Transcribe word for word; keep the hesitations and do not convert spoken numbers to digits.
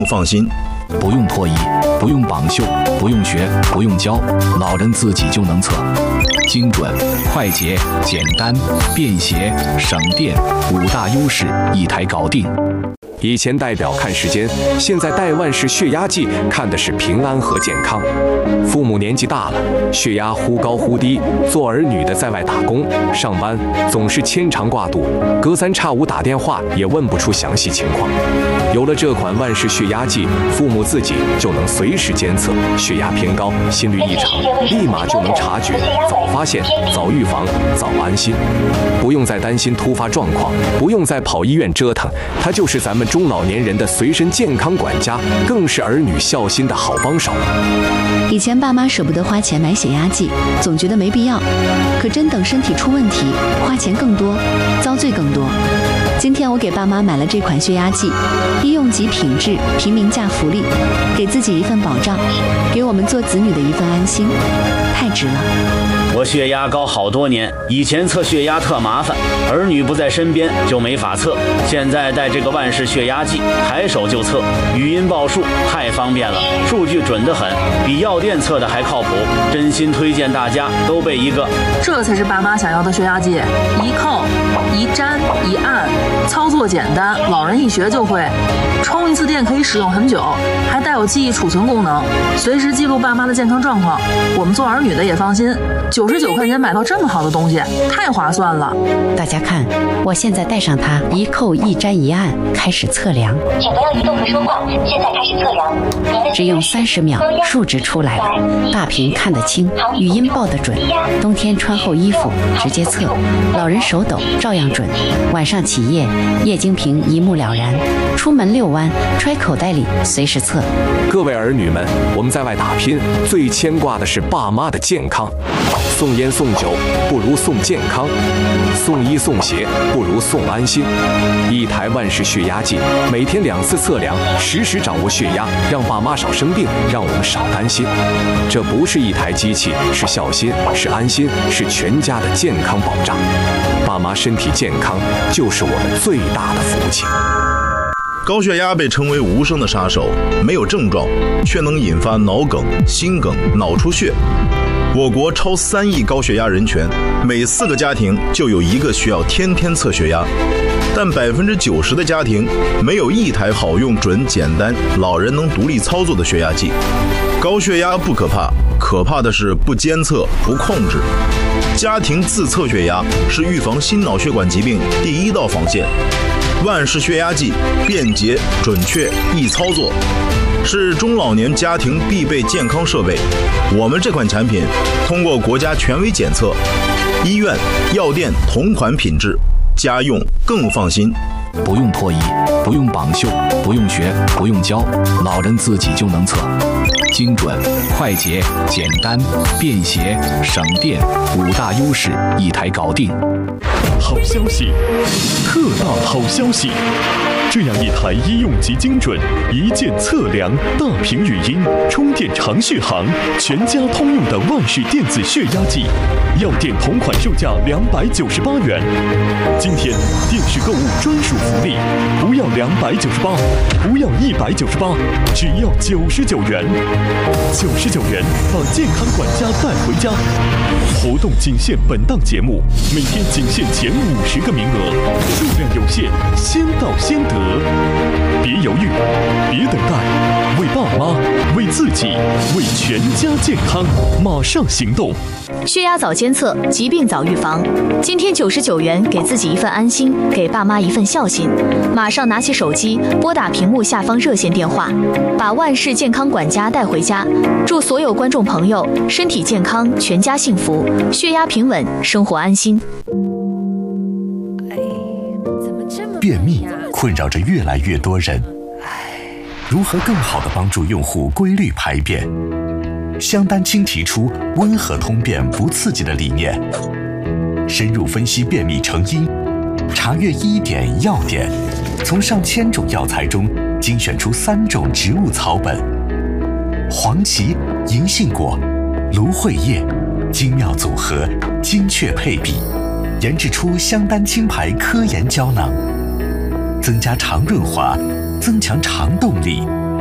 放心， 不用脱衣，不用绑袖，不用学，不用教，老人自己就能测。精准、快捷、简单、便携、省电，五大优势一台搞定。 以前戴表看时间，现在戴万氏血压计看的是平安和健康。父母年纪大了，血压忽高忽低，做儿女的在外打工上班，总是牵肠挂肚，隔三差五打电话也问不出详细情况。有了这款万氏血压计，父母自己就能随时监测血压偏高、心率异常，立马就能察觉，早发现、早预防、早安心，不用再担心突发状况，不用再跑医院折腾，它就是咱们中老年人的随身健康管家，更是儿女孝心的好帮手。 以前爸妈舍不得花钱买血压计，总觉得没必要，可真等身体出问题，花钱更多，遭罪更多。今天我给爸妈买了这款血压计，医用级品质，平民价福利，给自己一份保障，给我们做子女的一份安心，太值了。 我血压高好多年，以前测血压特麻烦，儿女不在身边就没法测。现在带这个万氏血压计，抬手就测，语音报数，太方便了，数据准得很，比药店测的还靠谱。真心推荐大家都备一个。 这才是爸妈想要的血压计，一扣、一粘、一按，操作简单，老人一学就会。充一次电可以使用很久，还带有记忆储存功能，随时记录爸妈的健康状况。我们做儿女的也放心。九十九块钱买到这么好的东西，太划算了！ 大家看，我现在带上它，一扣一粘一按，开始测量。 请不要移动和说话，现在开始测量。 只用三十秒，数值出来了，大屏看得清，语音报得准。冬天穿厚衣服直接测，老人手抖照样准。晚上起夜，液晶屏一目了然。出门遛弯，揣口袋里随时测。 各位儿女们，我们在外打拼，最牵挂的是爸妈的健康。送烟送酒不如送健康，送衣送鞋不如送安心。一台万氏血压计，每天两次测量，实时掌握血压，让爸妈少生病，让我们少担心。这不是一台机器，是孝心，是安心，是全家的健康保障。爸妈身体健康，就是我们最大的福气。 高血压被称为无声的杀手，没有症状，却能引发脑梗、心梗、脑出血。我国超三亿高血压人群，每四个家庭就有一个需要天天测血压，但百分之九十的家庭没有一台好用、准、简单、老人能独立操作的血压计。高血压不可怕，可怕的是不监测、不控制。家庭自测血压是预防心脑血管疾病第一道防线。万氏血压计便捷、准确、易操作，是中老年家庭必备健康设备。我们这款产品通过国家权威检测，医院、药店同款品质，家用更放心。 不用脱衣，不用绑袖，不用学，不用教，老人自己就能测。精准、快捷、简单、便携、省电，五大优势一台搞定。 好消息，特大好消息！这样一台医用级精准、一键测量、大屏语音、充电长续航、全家通用的万氏电子血压计，药店同款售价两百九十八元。今天电视购物专属福利，不要两百九十八，不要一百九十八，只要九十九元。九十九元把健康管家带回家。活动仅限本档节目，每天仅限前五十个名额，数量有限，先到先得。别犹豫，别等待，为爸妈，为自己，为全家健康，马上行动！ 血压早监测，疾病早预防。今天九十九元，给自己一份安心，给爸妈一份孝心。马上拿起手机，拨打屏幕下方热线电话，把万氏健康管家带回家。祝所有观众朋友身体健康，全家幸福，血压平稳，生活安心。 便秘困扰着越来越多人，如何更好地帮助用户规律排便？香丹青提出温和通便不刺激的理念，深入分析便秘成因，查阅医典药典，从上千种药材中精选出三种植物草本，黄芪、银杏果、芦荟叶，精妙组合，精确配比，研制出香丹青牌科研胶囊，增加肠润滑，增强肠动力，